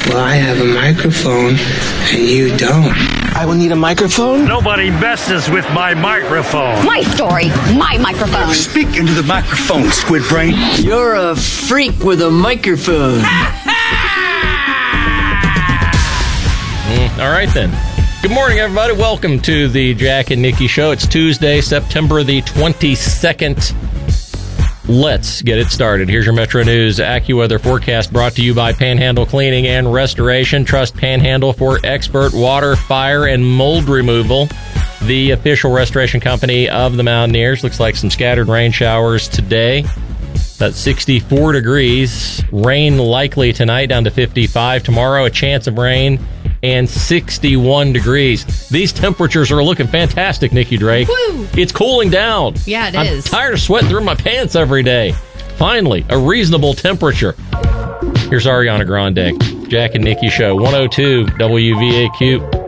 Well, I have a microphone and you don't. I will need a microphone? Nobody messes with my microphone. My story, my microphone. Speak into the microphone, Squid Brain. You're a freak with a microphone. All right, then. Good morning, everybody. Welcome to the Jack and Nikki Show. It's Tuesday, September the 22nd. Let's get it started. Here's your Metro News AccuWeather forecast brought to you by Panhandle Cleaning and Restoration. Trust Panhandle for expert water, fire, and mold removal. The official restoration company of the Mountaineers. Looks like some scattered rain showers today. That's 64 degrees. Rain likely tonight, down to 55. Tomorrow, a chance of rain and 61 degrees. These temperatures are looking fantastic, Nikki Drake. Woo! It's cooling down. Yeah, it is. I'm tired of sweating through my pants every day. Finally, a reasonable temperature. Here's Ariana Grande. Jack and Nikki Show, 102 WVAQ.